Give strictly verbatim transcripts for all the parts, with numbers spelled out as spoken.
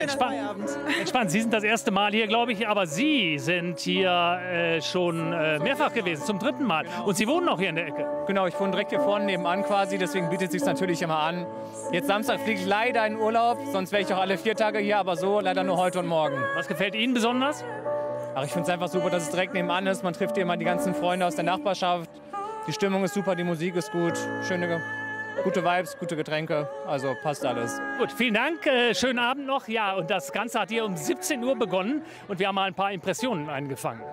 Entspannt. Entspannt. Sie sind das erste Mal hier, glaube ich, aber Sie sind hier äh, schon äh, mehrfach gewesen, zum dritten Mal. Und Sie wohnen auch hier in der Ecke. Genau, ich wohne direkt hier vorne nebenan quasi, deswegen bietet es sich natürlich immer an. Jetzt Samstag fliege ich leider in Urlaub, sonst wäre ich auch alle vier Tage hier, aber so leider nur heute und morgen. Was gefällt Ihnen besonders? Ach, ich finde es einfach super, dass es direkt nebenan ist. Man trifft hier immer die ganzen Freunde aus der Nachbarschaft. Die Stimmung ist super, die Musik ist gut, schöne, gute Vibes, gute Getränke, also passt alles. Gut, vielen Dank, äh, schönen Abend noch. Ja, und das Ganze hat hier um siebzehn Uhr begonnen und wir haben mal ein paar Impressionen eingefangen.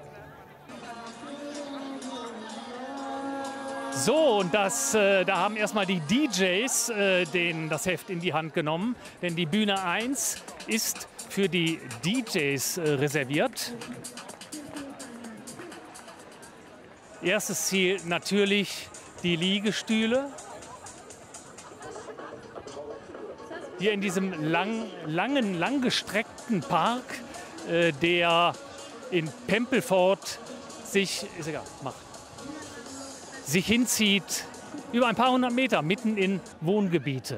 So, und das, äh, da haben erstmal die D Js äh, den, das Heft in die Hand genommen, denn die Bühne eins ist für die D Js äh, reserviert. Erstes Ziel natürlich die Liegestühle. Hier in diesem lang, langen, langgestreckten Park, äh, der in Pempelfort sich, ist egal, mach, sich hinzieht über ein paar hundert Meter mitten in Wohngebiete.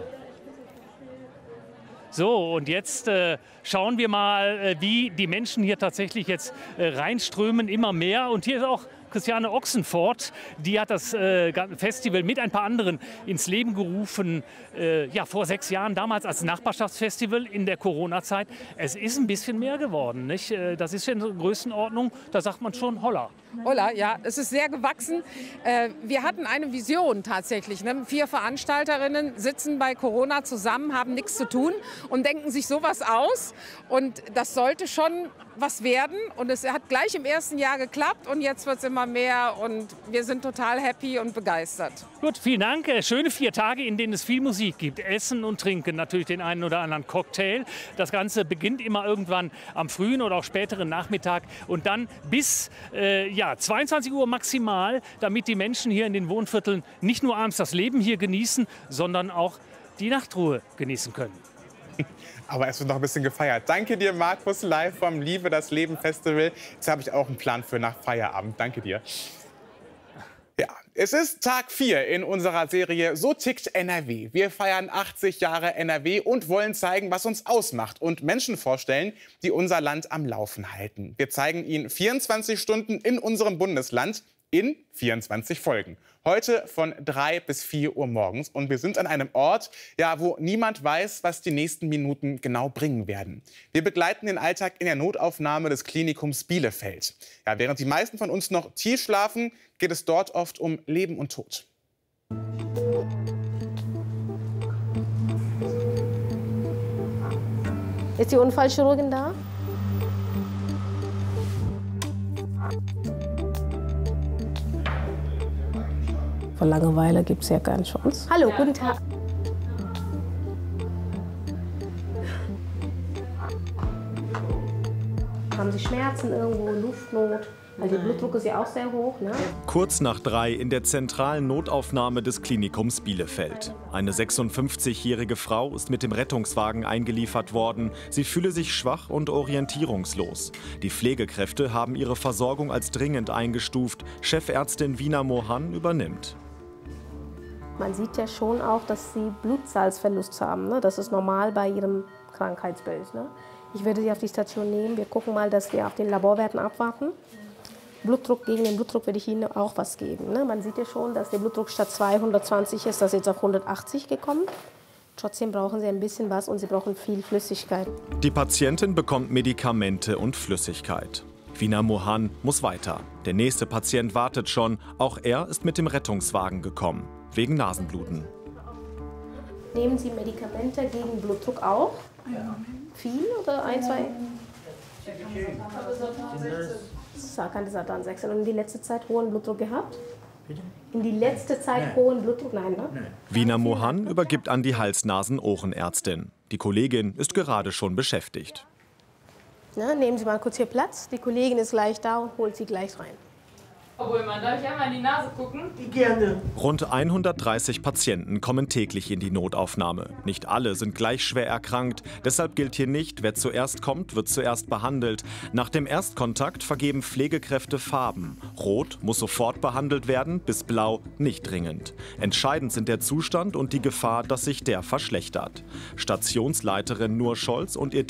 So, und jetzt äh, schauen wir mal, äh, wie die Menschen hier tatsächlich jetzt äh, reinströmen, immer mehr. Und hier ist auch Christiane Ochsenfort, die hat das äh, Festival mit ein paar anderen ins Leben gerufen, äh, ja, vor sechs Jahren, damals als Nachbarschaftsfestival in der Corona-Zeit. Es ist ein bisschen mehr geworden, nicht? Das ist in der Größenordnung, da sagt man schon Holla. Holla, ja, es ist sehr gewachsen. Äh, wir hatten eine Vision tatsächlich. Ne? Vier Veranstalterinnen sitzen bei Corona zusammen, haben nichts zu tun und denken sich sowas aus. Und das sollte schon was werden. Und es hat gleich im ersten Jahr geklappt und jetzt wird es immer mehr. Und wir sind total happy und begeistert. Gut, vielen Dank. Schöne vier Tage, in denen es viel Musik gibt. Essen und Trinken, natürlich den einen oder anderen Cocktail. Das Ganze beginnt immer irgendwann am frühen oder auch späteren Nachmittag und dann bis äh, ja, zweiundzwanzig Uhr maximal, damit die Menschen hier in den Wohnvierteln nicht nur abends das Leben hier genießen, sondern auch die Nachtruhe genießen können. Aber es wird noch ein bisschen gefeiert. Danke dir, Markus, live vom Liebe das Leben Festival. Jetzt habe ich auch einen Plan für nach Feierabend. Danke dir. Ja, es ist Tag vier in unserer Serie So tickt N R W. Wir feiern achtzig Jahre N R W und wollen zeigen, was uns ausmacht und Menschen vorstellen, die unser Land am Laufen halten. Wir zeigen Ihnen vierundzwanzig Stunden in unserem Bundesland in vierundzwanzig Folgen. Heute von drei bis vier Uhr morgens. Und wir sind an einem Ort, ja, wo niemand weiß, was die nächsten Minuten genau bringen werden. Wir begleiten den Alltag in der Notaufnahme des Klinikums Bielefeld. Ja, während die meisten von uns noch tief schlafen, geht es dort oft um Leben und Tod. Ist die Unfallchirurgin da? Vor Langeweile gibt es ja keine Chance. Hallo, ja. Guten Tag. Haben Sie Schmerzen irgendwo, Luftnot? Weil der Blutdruck ist ja auch sehr hoch, ne? Kurz nach drei in der zentralen Notaufnahme des Klinikums Bielefeld. Eine sechsundfünfzigjährige Frau ist mit dem Rettungswagen eingeliefert worden. Sie fühle sich schwach und orientierungslos. Die Pflegekräfte haben ihre Versorgung als dringend eingestuft. Chefärztin Vina Mohan übernimmt. Man sieht ja schon auch, dass sie Blutsalzverlust haben. Ne? Das ist normal bei ihrem Krankheitsbild. Ne? Ich würde sie auf die Station nehmen. Wir gucken mal, dass wir auf den Laborwerten abwarten. Blutdruck, gegen den Blutdruck würde ich Ihnen auch was geben. Ne? Man sieht ja schon, dass der Blutdruck statt zweihundertzwanzig ist, das ist jetzt auf hundertachtzig gekommen. Trotzdem brauchen Sie ein bisschen was und Sie brauchen viel Flüssigkeit. Die Patientin bekommt Medikamente und Flüssigkeit. Vina Mohan muss weiter. Der nächste Patient wartet schon. Auch er ist mit dem Rettungswagen gekommen, wegen Nasenbluten. Nehmen Sie Medikamente gegen Blutdruck auch? Ja. Viel oder ein, zwei? Satan sechs. Und in die letzte Zeit hohen Blutdruck gehabt? Bitte? In die letzte Zeit Nein. hohen Blutdruck? Nein, ne? Nein. Vina Mohan übergibt an die Hals-Nasen-Ohrenärztin. Die Kollegin ist gerade schon beschäftigt. Na, nehmen Sie mal kurz hier Platz. Die Kollegin ist gleich da und holt Sie gleich rein. Obwohl, man darf ich einmal in die Nase gucken? Gerne. Rund hundertdreißig Patienten kommen täglich in die Notaufnahme. Nicht alle sind gleich schwer erkrankt. Deshalb gilt hier nicht, wer zuerst kommt, wird zuerst behandelt. Nach dem Erstkontakt vergeben Pflegekräfte Farben. Rot muss sofort behandelt werden, bis blau nicht dringend. Entscheidend sind der Zustand und die Gefahr, dass sich der verschlechtert. Stationsleiterin Nur Scholz und ihr